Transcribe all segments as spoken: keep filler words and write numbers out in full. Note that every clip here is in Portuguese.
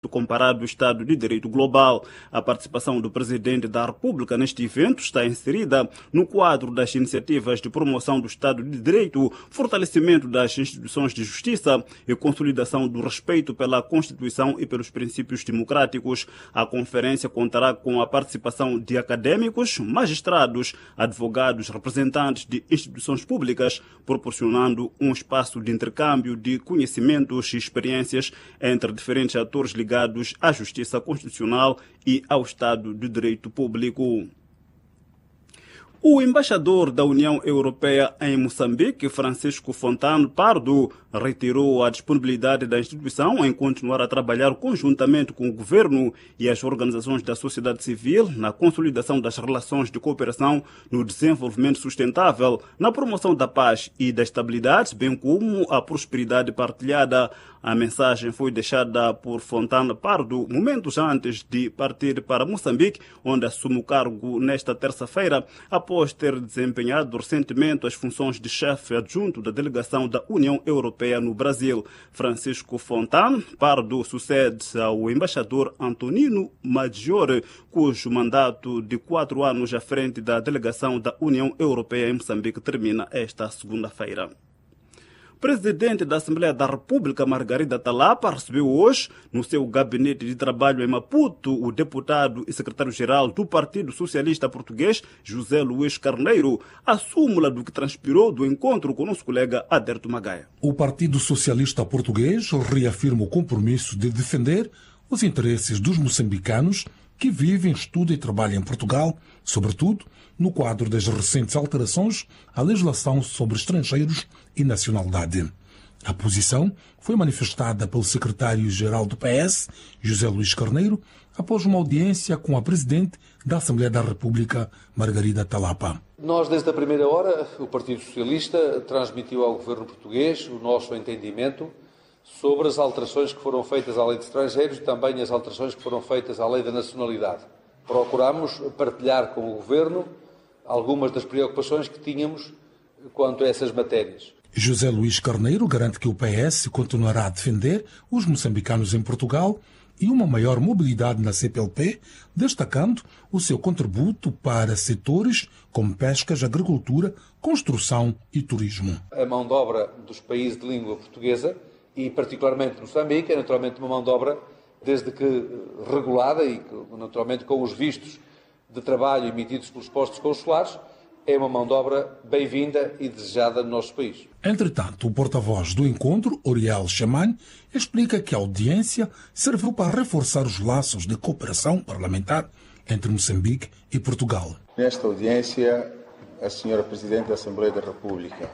comparado do Estado de Direito Global. A participação do Presidente da República neste evento está inserida no quadro das iniciativas de promoção do Estado de Direito, fortalecimento das instituições de justiça e consolidação do respeito pela Constituição e pelos princípios democráticos. A conferência contará com a participação de acadêmicos, magistrados, advogados, representantes de instituições públicas, proporcionando um espaço de intercâmbio de conhecimentos e experiências entre diferentes atores ligados à justiça constitucional e ao Estado de Direito Público. O embaixador da União Europeia em Moçambique, Francisco Fontano Pardo, reiterou a disponibilidade da instituição em continuar a trabalhar conjuntamente com o governo e as organizações da sociedade civil na consolidação das relações de cooperação no desenvolvimento sustentável, na promoção da paz e da estabilidade, bem como a prosperidade partilhada. A mensagem foi deixada por Fontano Pardo momentos antes de partir para Moçambique, onde assume o cargo nesta terça-feira, após ter desempenhado recentemente as funções de chefe adjunto da delegação da União Europeia no Brasil. Francisco Fontano Pardo sucede ao embaixador Antonino Maggiore, cujo mandato de quatro anos à frente da delegação da União Europeia em Moçambique termina esta segunda-feira. O presidente da Assembleia da República, Margarida Talapa, recebeu hoje, no seu gabinete de trabalho em Maputo, o deputado e secretário-geral do Partido Socialista Português, José Luís Carneiro, a súmula do que transpirou do encontro com o nosso colega Aderto Magaia. O Partido Socialista Português reafirma o compromisso de defender os interesses dos moçambicanos que vivem, estudam e trabalham em Portugal, sobretudo no quadro das recentes alterações à legislação sobre estrangeiros e nacionalidade. A posição foi manifestada pelo secretário-geral do P S, José Luís Carneiro, após uma audiência com a presidente da Assembleia da República, Margarida Talapa. Nós, desde a primeira hora, o Partido Socialista transmitiu ao governo português o nosso entendimento sobre as alterações que foram feitas à lei de estrangeiros e também as alterações que foram feitas à lei da nacionalidade. Procuramos partilhar com o governo algumas das preocupações que tínhamos quanto a essas matérias. José Luís Carneiro garante que o P S continuará a defender os moçambicanos em Portugal e uma maior mobilidade na C P L P, destacando o seu contributo para setores como pescas, agricultura, construção e turismo. A mão de obra dos países de língua portuguesa, e particularmente Moçambique, é naturalmente uma mão de obra desde que regulada e naturalmente com os vistos de trabalho emitidos pelos postos consulares, é uma mão de obra bem-vinda e desejada no nosso país. Entretanto, o porta-voz do encontro, Oriel Chaman, explica que a audiência serviu para reforçar os laços de cooperação parlamentar entre Moçambique e Portugal. Nesta audiência, a senhora Presidente da Assembleia da República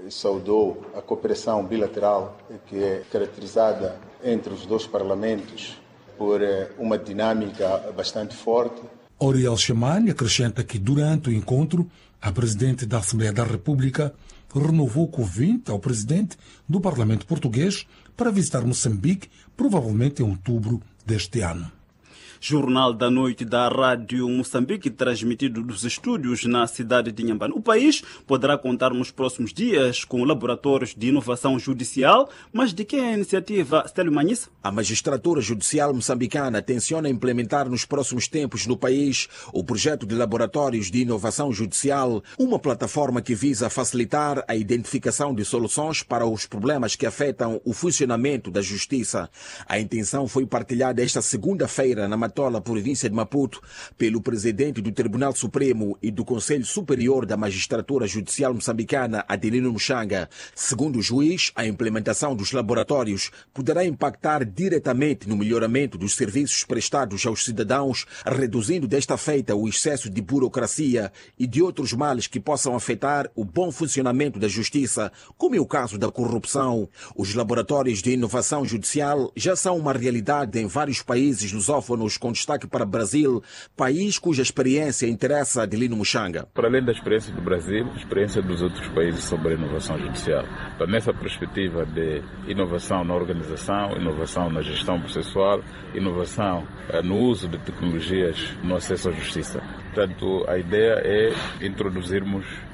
saudou a cooperação bilateral que é caracterizada entre os dois parlamentos por uma dinâmica bastante forte. Oriel Chaman acrescenta que durante o encontro, a Presidente da Assembleia da República renovou o convite ao Presidente do Parlamento Português para visitar Moçambique, provavelmente em outubro deste ano. Jornal da Noite da Rádio Moçambique, transmitido dos estúdios na cidade de Inhambane. O país poderá contar nos próximos dias com laboratórios de inovação judicial, mas de quem é a iniciativa, Stélio Manhissa? A magistratura judicial moçambicana tenciona implementar nos próximos tempos no país o projeto de laboratórios de inovação judicial, uma plataforma que visa facilitar a identificação de soluções para os problemas que afetam o funcionamento da justiça. A intenção foi partilhada esta segunda-feira na Matola, província de Maputo, pelo presidente do Tribunal Supremo e do Conselho Superior da Magistratura Judicial Moçambicana, Adelino Muxanga. Segundo o juiz, a implementação dos laboratórios poderá impactar diretamente no melhoramento dos serviços prestados aos cidadãos, reduzindo desta feita o excesso de burocracia e de outros males que possam afetar o bom funcionamento da justiça, como é o caso da corrupção. Os laboratórios de inovação judicial já são uma realidade em vários países lusófonos, com destaque para o Brasil, país cuja experiência interessa Adelino Muxanga. Para além da experiência do Brasil, a experiência dos outros países sobre a inovação judicial. Então, nessa perspectiva de inovação na organização, inovação na gestão processual, inovação eh, no uso de tecnologias no acesso à justiça. Portanto, a ideia é introduzirmos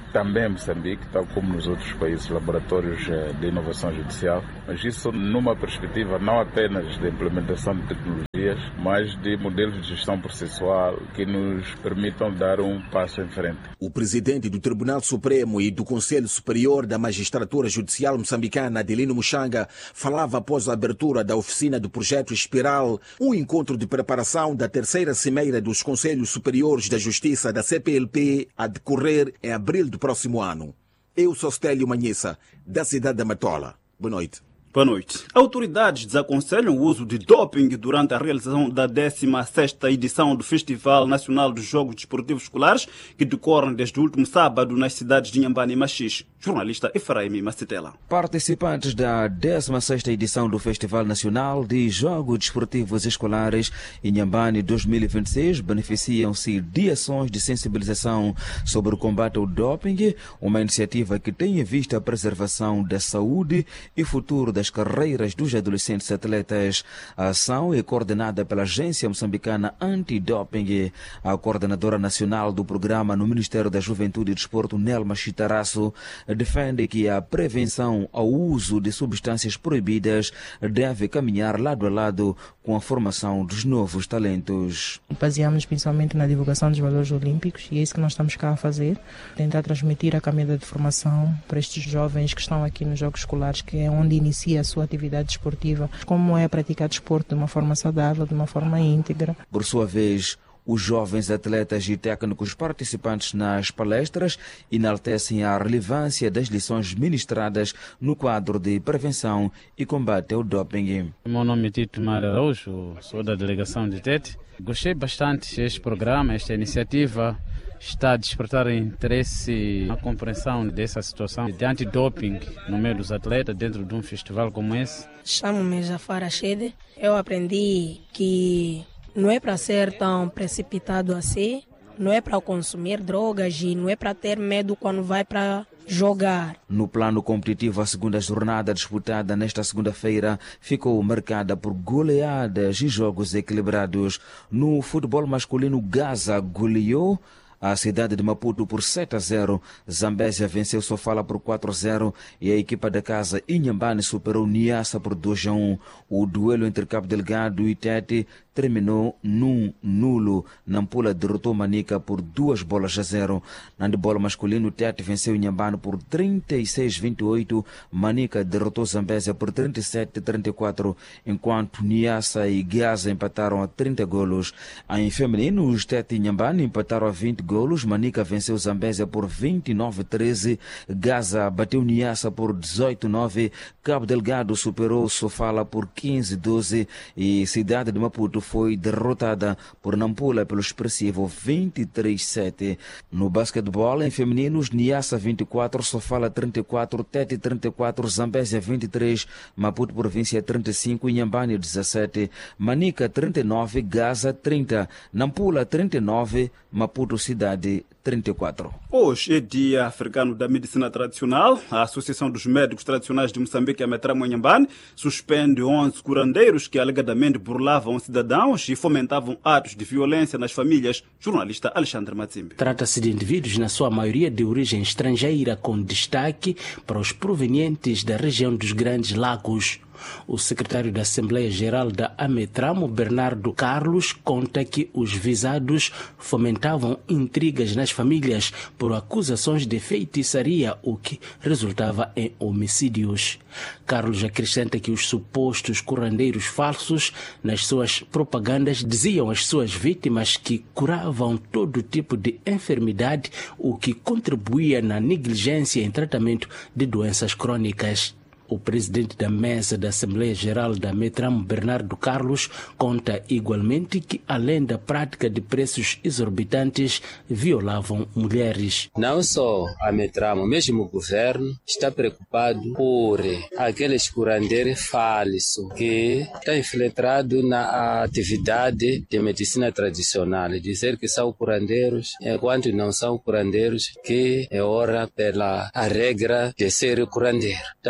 também em Moçambique, tal como nos outros países, laboratórios de inovação judicial, mas isso numa perspectiva não apenas de implementação de tecnologias, mas de modelos de gestão processual que nos permitam dar um passo em frente. O presidente do Tribunal Supremo e do Conselho Superior da Magistratura Judicial Moçambicana, Adelino Muxanga, falava após a abertura da oficina do projeto Espiral, um encontro de preparação da terceira cimeira dos Conselhos Superiores da Justiça da C P L P a decorrer em abril do próximo ano. Eu sou Stélio Manhissa, da cidade da Matola. Boa noite. Boa noite. Autoridades desaconselham o uso de doping durante a realização da décima sexta edição do Festival Nacional dos Jogos Desportivos Escolares, que decorrem desde o último sábado nas cidades de Inhambane e Machis. Jornalista Efraim Macetela. Participantes da décima sexta edição do Festival Nacional de Jogos Desportivos Escolares Inhambane dois mil e vinte e seis beneficiam-se de ações de sensibilização sobre o combate ao doping, uma iniciativa que tem em vista a preservação da saúde e futuro das carreiras dos adolescentes atletas. A ação é coordenada pela Agência Moçambicana Antidoping. A coordenadora nacional do programa no Ministério da Juventude e Desporto, Nelma Chitaraço, defende que a prevenção ao uso de substâncias proibidas deve caminhar lado a lado com a formação dos novos talentos. Baseamos principalmente na divulgação dos valores olímpicos e é isso que nós estamos cá a fazer, tentar transmitir a caminhada de formação para estes jovens que estão aqui nos Jogos Escolares, que é onde inicia a sua atividade desportiva, como é praticar desporto de uma forma saudável, de uma forma íntegra. Por sua vez, os jovens atletas e técnicos participantes nas palestras enaltecem a relevância das lições ministradas no quadro de prevenção e combate ao doping. Meu nome é Tito Mário Araújo, sou da delegação de Tete. Gostei bastante deste programa, esta iniciativa está a despertar interesse na compreensão dessa situação de antidoping no meio dos atletas dentro de um festival como esse. Chamo-me Jafara Shede. Eu aprendi que não é para ser tão precipitado assim, não é para consumir drogas e não é para ter medo quando vai para jogar. No plano competitivo, a segunda jornada disputada nesta segunda-feira ficou marcada por goleadas e jogos equilibrados. No futebol masculino, Gaza goleou a cidade de Maputo por sete a zero, Zambésia venceu Sofala por quatro a zero e a equipa da casa Inhambane superou Niassa por dois a um. O duelo entre Cabo Delgado e Tete terminou num nulo. Nampula derrotou Manica por duas bolas a zero. Na handebol masculino, Tete venceu Inhambane por trinta e seis a vinte e oito, Manica derrotou Zambésia por trinta e sete a trinta e quatro, enquanto Niassa e Gaza empataram a trinta golos. Em feminino, os Tete e Inhambane empataram a vinte golos, Manica venceu Zambésia por vinte e nove a treze, Gaza bateu Niassa por dezoito a nove, Cabo Delgado superou Sofala por quinze a doze e Cidade de Maputo foi derrotada por Nampula pelo expressivo vinte e três a sete. No basquetebol, em femininos, Niassa vinte e quatro, Sofala trinta e quatro, Tete trinta e quatro, Zambésia vinte e três, Maputo Província trinta e cinco, Inhambane dezassete, Manica trinta e nove, Gaza trinta, Nampula trinta e nove, Maputo Cidade trinta e quatro. Hoje é Dia Africano da Medicina Tradicional. A Associação dos Médicos Tradicionais de Moçambique, a Metramo Inhambane, suspende onze curandeiros que alegadamente burlavam cidadãos e fomentavam atos de violência nas famílias. Jornalista Alexandre Matzimbi. Trata-se de indivíduos, na sua maioria de origem estrangeira, com destaque para os provenientes da região dos Grandes Lagos. O secretário da Assembleia Geral da Ametramo, Bernardo Carlos, conta que os visados fomentavam intrigas nas famílias por acusações de feitiçaria, o que resultava em homicídios. Carlos acrescenta que os supostos curandeiros falsos, nas suas propagandas, diziam às suas vítimas que curavam todo tipo de enfermidade, o que contribuía na negligência em tratamento de doenças crônicas. O presidente da mesa da Assembleia Geral da Metramo, Bernardo Carlos, conta igualmente que, além da prática de preços exorbitantes, violavam mulheres. Não só a Metramo, mesmo o governo está preocupado por aqueles curandeiros falsos que estão infiltrados na atividade de medicina tradicional. Dizer que são curandeiros, enquanto não são curandeiros, que é hora pela a regra de ser curandeiro. Também vou pedir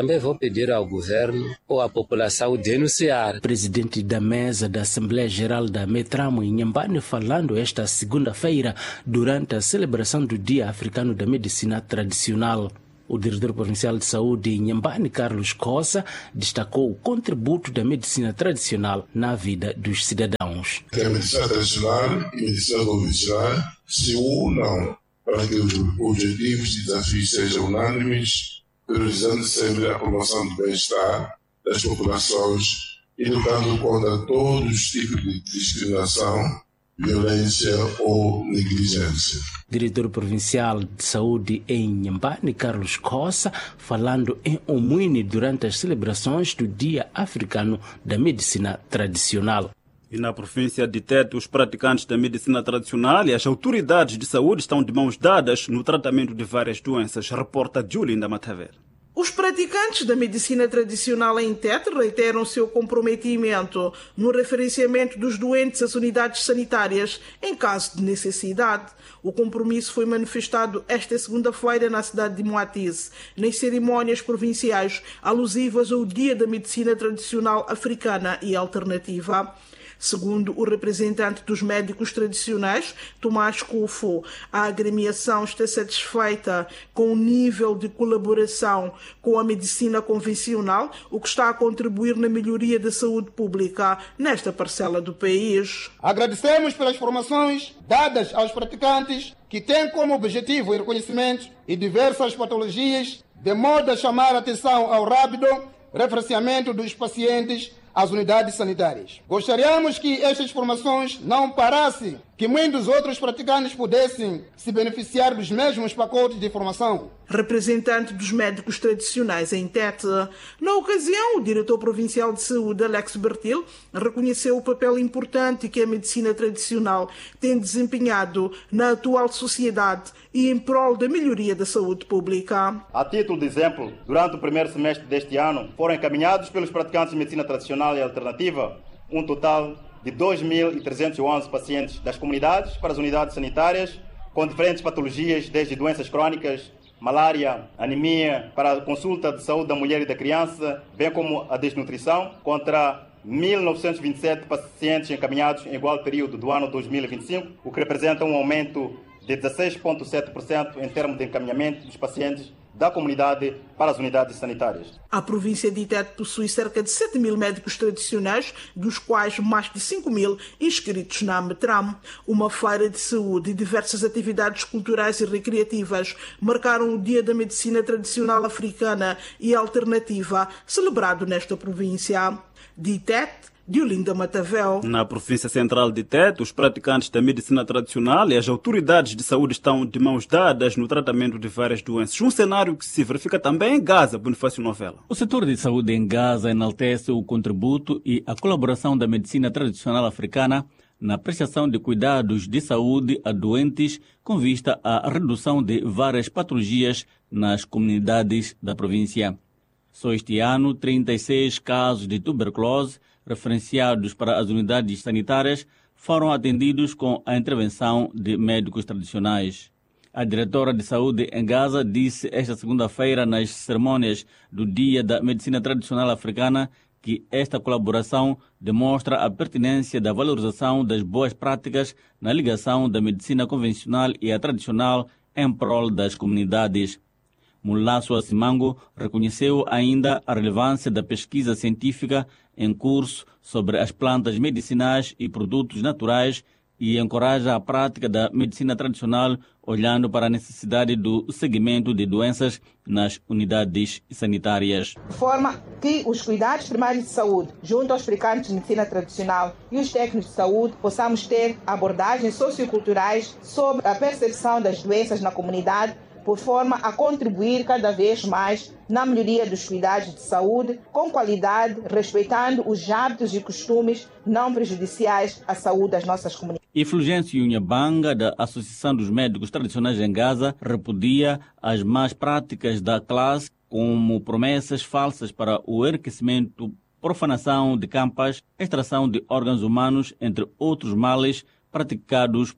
pedir ao governo ou à população denunciar. Presidente da mesa da Assembleia Geral da Ametramo, Inhambane, falando esta segunda-feira durante a celebração do Dia Africano da Medicina Tradicional. O diretor provincial de saúde, Inhambane, Carlos Cossa, destacou o contributo da medicina tradicional na vida dos cidadãos. Que a medicina tradicional e a medicina convencional se unam para que os objetivos e desafios sejam unânimes, priorizando sempre a promoção do bem-estar das populações e lutando contra todos os tipos de discriminação, violência ou negligência. Diretor provincial de saúde em Inhambane, Carlos Cossa, falando em Omuini durante as celebrações do Dia Africano da Medicina Tradicional. E na província de Tete, os praticantes da medicina tradicional e as autoridades de saúde estão de mãos dadas no tratamento de várias doenças, reporta Julinda Mataver. Os praticantes da medicina tradicional em Tete reiteram seu comprometimento no referenciamento dos doentes às unidades sanitárias em caso de necessidade. O compromisso foi manifestado esta segunda-feira na cidade de Moatize, nas cerimónias provinciais alusivas ao Dia da Medicina Tradicional Africana e Alternativa. Segundo o representante dos médicos tradicionais, Tomás Cufo, a agremiação está satisfeita com o nível de colaboração com a medicina convencional, o que está a contribuir na melhoria da saúde pública nesta parcela do país. Agradecemos pelas formações dadas aos praticantes que têm como objetivo o reconhecimento de diversas patologias, de modo a chamar a atenção ao rápido referenciamento dos pacientes às unidades sanitárias. Gostaríamos que estas formações não parassem, que muitos outros praticantes pudessem se beneficiar dos mesmos pacotes de formação. Representante dos médicos tradicionais em Tete. Na ocasião, o diretor provincial de saúde, Alex Bertil, reconheceu o papel importante que a medicina tradicional tem desempenhado na atual sociedade e em prol da melhoria da saúde pública. A título de exemplo, durante o primeiro semestre deste ano, foram encaminhados pelos praticantes de medicina tradicional e alternativa um total de dois mil trezentos e onze pacientes das comunidades para as unidades sanitárias com diferentes patologias, desde doenças crônicas, malária, anemia, para a consulta de saúde da mulher e da criança, bem como a desnutrição, contra mil novecentos e vinte e sete pacientes encaminhados em igual período do ano dois mil e vinte e cinco, o que representa um aumento de dezesseis vírgula sete por cento em termos de encaminhamento dos pacientes da comunidade para as unidades sanitárias. A província de Tete possui cerca de sete mil médicos tradicionais, dos quais mais de cinco mil inscritos na Ametramo. Uma feira de saúde e diversas atividades culturais e recreativas marcaram o Dia da Medicina Tradicional Africana e Alternativa, celebrado nesta província. De Tete, Diolinda Matavel. Na província central de Tete, os praticantes da medicina tradicional e as autoridades de saúde estão de mãos dadas no tratamento de várias doenças. Um cenário que se verifica também em Gaza, Bonifácio Novela. O setor de saúde em Gaza enaltece o contributo e a colaboração da medicina tradicional africana na prestação de cuidados de saúde a doentes com vista à redução de várias patologias nas comunidades da província. Só este ano, trinta e seis casos de tuberculose referenciados para as unidades sanitárias foram atendidos com a intervenção de médicos tradicionais. A diretora de saúde em Gaza disse esta segunda-feira nas cerimônias do Dia da Medicina Tradicional Africana que esta colaboração demonstra a pertinência da valorização das boas práticas na ligação da medicina convencional e a tradicional em prol das comunidades. Mulasso Asimango reconheceu ainda a relevância da pesquisa científica em curso sobre as plantas medicinais e produtos naturais e encoraja a prática da medicina tradicional, olhando para a necessidade do seguimento de doenças nas unidades sanitárias. De forma que os cuidados primários de saúde, junto aos praticantes de medicina tradicional e os técnicos de saúde, possamos ter abordagens socioculturais sobre a percepção das doenças na comunidade, por forma a contribuir cada vez mais na melhoria dos cuidados de saúde, com qualidade, respeitando os hábitos e costumes não prejudiciais à saúde das nossas comunidades. E Fulgêncio Unhabanga, da Associação dos Médicos Tradicionais em Gaza, repudia as más práticas da classe como promessas falsas para o enriquecimento, profanação de campas, extração de órgãos humanos, entre outros males praticados por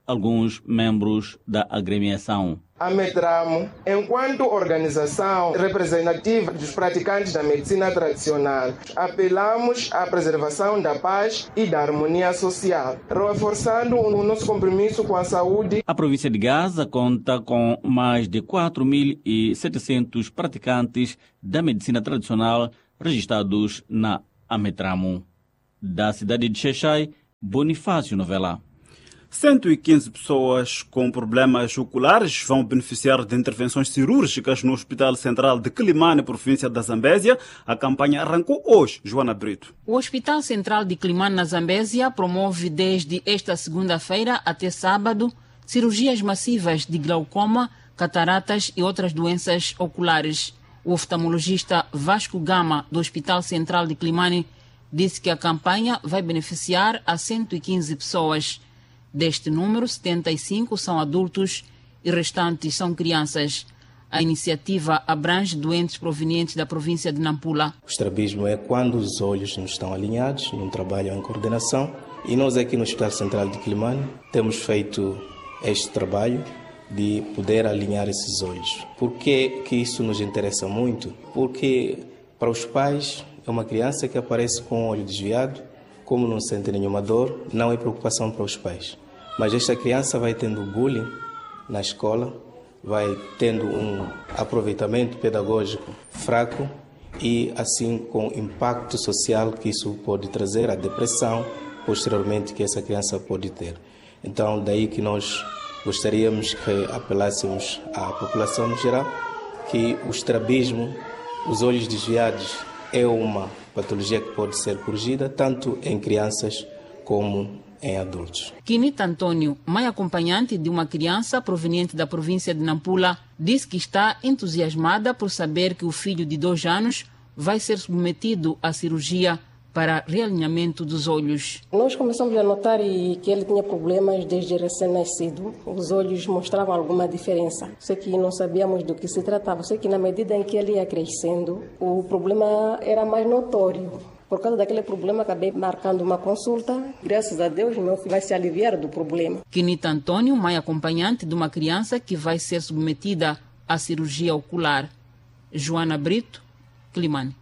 alguns membros da agremiação. A Metramo, enquanto organização representativa dos praticantes da medicina tradicional, apelamos à preservação da paz e da harmonia social, reforçando o nosso compromisso com a saúde. A província de Gaza conta com mais de quatro mil e setecentos praticantes da medicina tradicional registrados na Ametramo. Da cidade de Xai-Xai, Bonifácio Novela. cento e quinze pessoas com problemas oculares vão beneficiar de intervenções cirúrgicas no Hospital Central de Quilimane, província da Zambésia. A campanha arrancou hoje. Joana Brito. O Hospital Central de Quilimane, na Zambésia, promove desde esta segunda-feira até sábado cirurgias massivas de glaucoma, cataratas e outras doenças oculares. O oftalmologista Vasco Gama, do Hospital Central de Quilimane, disse que a campanha vai beneficiar a cento e quinze pessoas. Deste número, setenta e cinco são adultos e restantes são crianças. A iniciativa abrange doentes provenientes da província de Nampula. O estrabismo é quando os olhos não estão alinhados, não trabalham em coordenação. E nós aqui no Hospital Central de Quilimane temos feito este trabalho de poder alinhar esses olhos. Por que que isso nos interessa muito? Porque para os pais é uma criança que aparece com o olho desviado, como não sente nenhuma dor, não é preocupação para os pais. Mas esta criança vai tendo bullying na escola, vai tendo um aproveitamento pedagógico fraco e assim com impacto social que isso pode trazer, a depressão posteriormente que essa criança pode ter. Então daí que nós gostaríamos que apelássemos à população no geral que o estrabismo, os olhos desviados, é uma patologia que pode ser corrigida tanto em crianças como em adultos. Quinita Antônio, mãe acompanhante de uma criança proveniente da província de Nampula, diz que está entusiasmada por saber que o filho de dois anos vai ser submetido à cirurgia para realinhamento dos olhos. Nós começamos a notar que ele tinha problemas desde recém-nascido. Os olhos mostravam alguma diferença. Sei que não sabíamos do que se tratava. Sei que na medida em que ele ia crescendo, o problema era mais notório. Por causa daquele problema, acabei marcando uma consulta. Graças a Deus, meu filho vai se aliviar do problema. Quinita Antônio, mãe acompanhante de uma criança que vai ser submetida à cirurgia ocular. Joana Brito, Quilimane.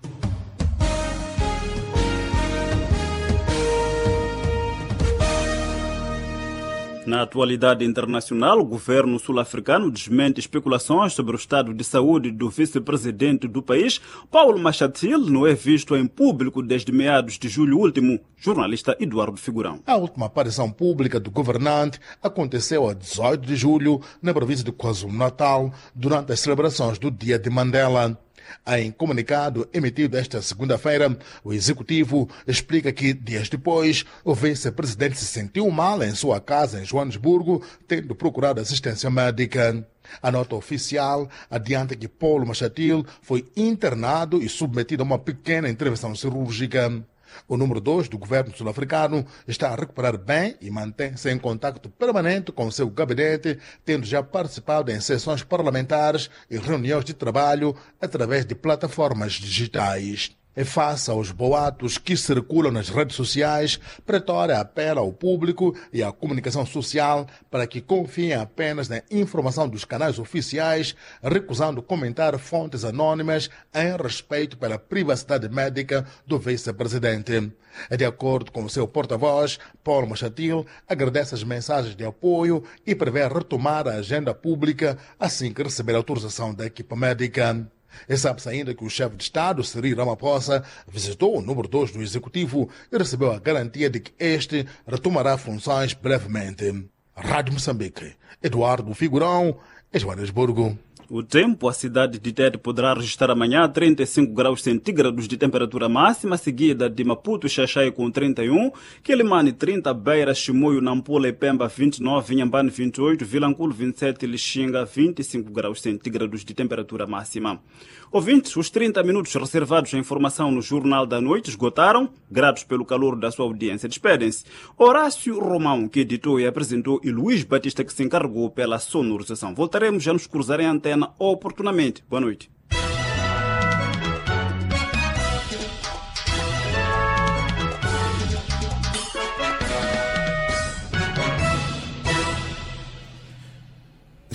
Na atualidade internacional, o governo sul-africano desmente especulações sobre o estado de saúde do vice-presidente do país. Paulo Machatil não é visto em público desde meados de julho último. Jornalista Eduardo Figurão. A última aparição pública do governante aconteceu a dezoito de julho na província de KwaZulu-Natal, durante as celebrações do Dia de Mandela. Em comunicado emitido esta segunda-feira, o executivo explica que, dias depois, o vice-presidente se sentiu mal em sua casa em Joanesburgo, tendo procurado assistência médica. A nota oficial adianta que Paulo Machatil foi internado e submetido a uma pequena intervenção cirúrgica. O número dois do governo sul-africano está a recuperar bem e mantém-se em contato permanente com seu gabinete, tendo já participado em sessões parlamentares e reuniões de trabalho através de plataformas digitais. E face aos boatos que circulam nas redes sociais, Pretória apela ao público e à comunicação social para que confiem apenas na informação dos canais oficiais, recusando comentar fontes anônimas em respeito pela privacidade médica do vice-presidente. De acordo com seu porta-voz, Paulo Machatil agradece as mensagens de apoio e prevê retomar a agenda pública assim que receber autorização da equipa médica. E sabe-se ainda que o chefe de Estado, Cyril Ramaphosa, visitou o número dois do Executivo e recebeu a garantia de que este retomará funções brevemente. Rádio Moçambique, Eduardo Figurão, Joanesburgo. O tempo, a cidade de Tete poderá registrar amanhã trinta e cinco graus centígrados de temperatura máxima, seguida de Maputo e Xaixai com trinta e um, Quilimane trinta, Beira, Chimoio, Nampula e Pemba vinte e nove, Inhambane vinte e oito, Vilanculo vinte e sete, Lixinga vinte e cinco graus centígrados de temperatura máxima. Ouvintes, os trinta minutos reservados à informação no Jornal da Noite esgotaram. Gratos pelo calor da sua audiência. Despedem-se Horácio Romão, que editou e apresentou, e Luís Batista, que se encarregou pela sonorização. Voltaremos a nos cruzar em antena oportunamente. Boa noite.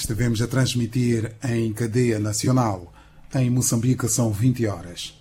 estivemos a transmitir em cadeia nacional. Em Moçambique são vinte horas.